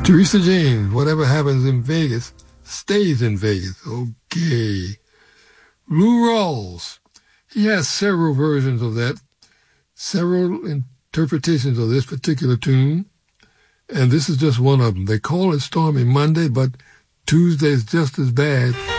Teresa James, whatever happens in Vegas, stays in Vegas. Okay. Lou Rawls, he has several versions of that, several interpretations of this particular tune, and this is just one of them. They call it Stormy Monday, but Tuesday is just as bad.